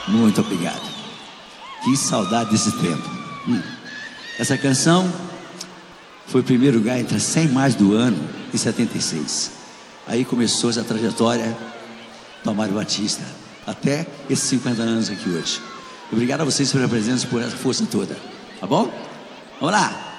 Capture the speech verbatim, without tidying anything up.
Muito obrigado. Que saudade desse tempo. Hum. Essa canção foi o primeiro lugar entre as cem mais do ano, em setenta e seis. Aí começou essa trajetória do Amário Batista, até esses cinquenta anos aqui hoje. Obrigado a vocês pela presença, por essa força toda. Tá bom? Vamos lá!